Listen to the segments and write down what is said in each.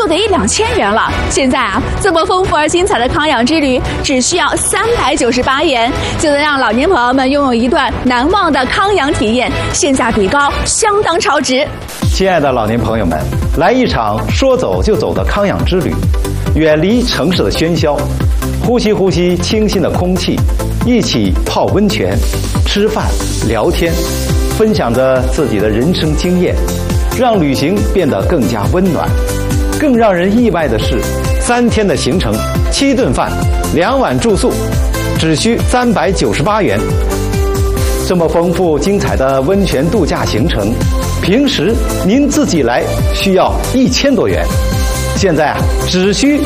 得1-2000元了。现在啊，这么丰富而精彩的康养之旅，只需要398元，就能让老年朋友们拥有一段难忘的康养体验，性价比高，相当超值。 亲爱的老年朋友们，来一场说走就走的康养之旅，远离城市的喧嚣，呼吸呼吸清新的空气，一起泡温泉、吃饭、聊天，分享着自己的人生经验，让旅行变得更加温暖。更让人意外的是，3天的行程，7顿饭，2晚住宿，只需398元。这么丰富精彩的温泉度假行程，平时您自己来需要1000多元，现在啊只需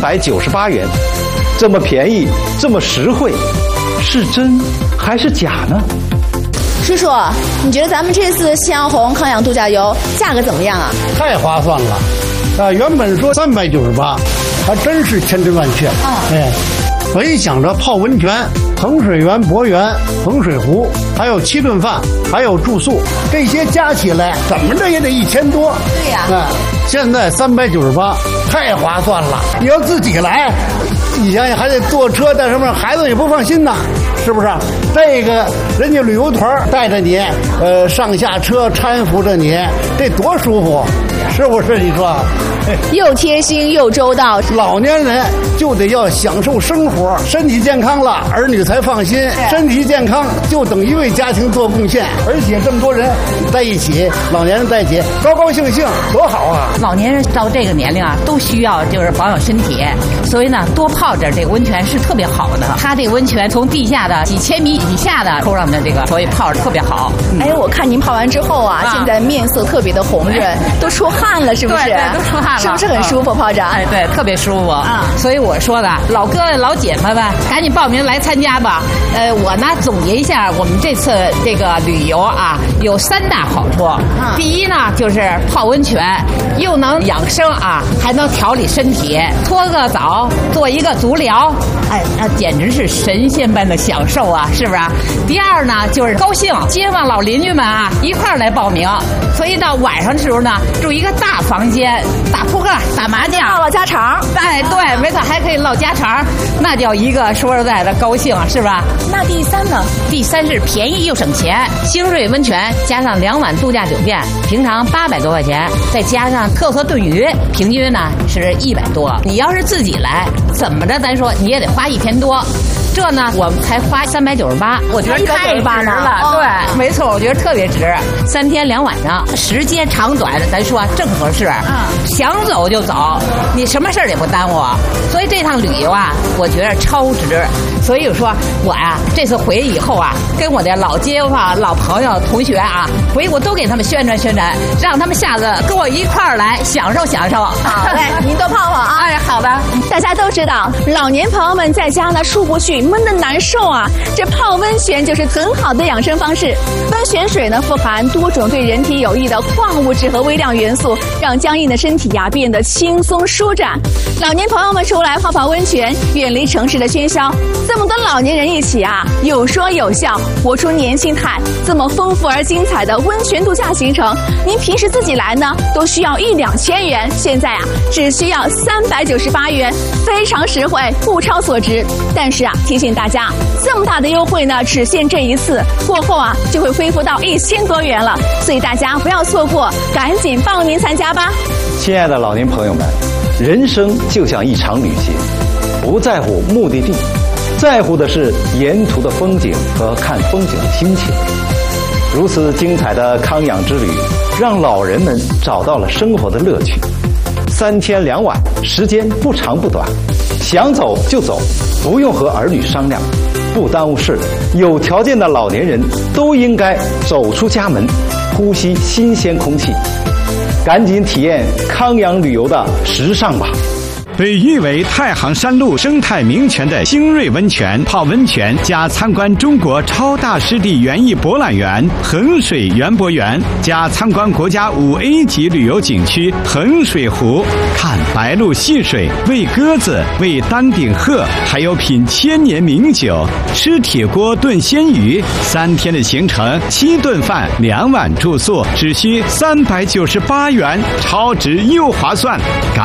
398元，这么便宜，这么实惠，是真还是假呢？ 叔叔，你觉得咱们这次夕阳红康养度假游价格怎么样啊？ 太划算了，原本说398，还真是千真万确。哎，我一想着泡温泉、衡水园、博园、衡水湖，还有7顿饭，还有住宿，这些加起来怎么着也得1000多。 对呀。 现在398，太划算了。你要自己来，你想想还得坐车带什么，孩子也不放心呐，是不是？这个人家旅游团带着你，上下车搀扶着你，这多舒服，是不是？你说， 又贴心又周到。 老年人就得要享受生活，身体健康了，儿女才放心。身体健康就等于为家庭做贡献，而且这么多人在一起，老年人在一起，高高兴兴，多好啊！ 老年人到这个年龄啊，都需要就是保养身体，所以呢，多泡点这个温泉是特别好的。它这个温泉从地下的几千米以下的抽上的这个，所以泡着特别好。 哎，我看您泡完之后啊，现在面色特别的红润，都出汗了，是不是？ 对，都出汗了， 是不是很舒服？泡着？ 哎，对，特别舒服啊。所以我说了，老哥老姐们吧，赶紧报名来参加吧。我呢总结一下，我们这次这个旅游啊，有3大好处。第一呢，就是泡温泉，又能养生啊，还能调理身体，搓个澡，做一个足疗，哎，那简直是神仙般的享受啊，是不是？第二呢，就是高兴，街坊老邻居们啊一块儿来报名，所以到晚上的时候呢，住一个大房间，打扑克、打麻将， 唠家常。 哎，对，没错，还可以唠家常，那叫一个说实在的高兴，是吧？ 那第3呢？ 第3是便宜又省钱，星瑞温泉加上2晚度假酒店，平常800多块钱，再加上特色炖鱼，平均呢是100多。你要是自己来，怎么着咱说你也得花1000多。这呢，我们才花398，我觉得太值了。对，没错，我觉得特别值。3天2晚上，时间长短咱说正合适。想走就走，你什么事儿也不耽误。所以这趟旅游啊，我觉得超值。所以说我呀，这次回以后啊，跟我的老街坊、老朋友、同学啊，回国都给他们宣传宣传，让他们下次跟我一块儿来享受享受。 好嘞，您多泡泡啊！ 哎，好的。 大家都知道，老年朋友们在家呢出不去，闷得难受啊。这泡温泉就是很好的养生方式。温泉水呢富含多种对人体有益的矿物质和微量元素，让僵硬的身体呀变得轻松舒展。老年朋友们出来泡泡温泉，远离城市的喧嚣。这么多老年人一起啊，有说有笑，活出年轻态。这么丰富而精彩的温泉度假行程，您平时自己来呢，都需要1-2000元，现在啊，只需要398元，非常实惠，物超所值。但是啊，提醒大家，这么大的优惠呢，只限这一次，过后啊，就会恢复到1000多元了。所以大家不要错过，赶紧报名参加吧。 亲爱的老年朋友们，人生就像一场旅行，不在乎目的地，在乎的是沿途的风景和看风景的心情。如此精彩的康养之旅，让老人们找到了生活的乐趣。3天2晚，时间不长不短，想走就走，不用和儿女商量，不耽误事。有条件的老年人都应该走出家门，呼吸新鲜空气，赶紧体验康养旅游的时尚吧。 被誉为太行山路生态名泉的星瑞温泉，泡温泉加参观中国超大湿地园艺博览园衡水园博园，加参观国家5A 级旅游景区衡水湖，看白鹭戏水，喂鸽子，喂丹顶鹤，还有品1000年名酒，吃铁锅炖鲜鱼。3天的行程，7顿饭，2晚住宿，只需398元，超值又划算。